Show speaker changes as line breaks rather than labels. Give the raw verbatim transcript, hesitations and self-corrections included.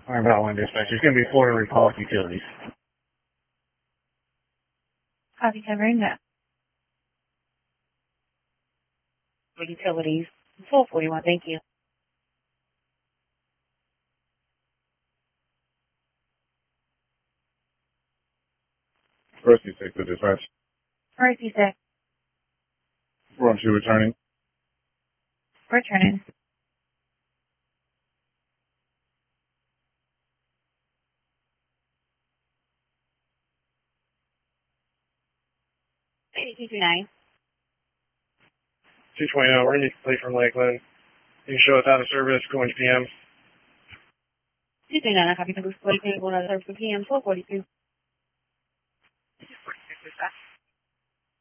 All right, about one dispatch. It's going to be Florida Republic Utilities.
Copy, covering that. For utilities, twelve forty-one, thank you.
First you six to dispatch.
First you six.
We're you returning.
Returning. two two nine.
two twenty, we're in complete from Lakeland. You can show us out of service going to P M.
two three nine, I copy, number forty-two, going out of service for P M, twelve forty-two.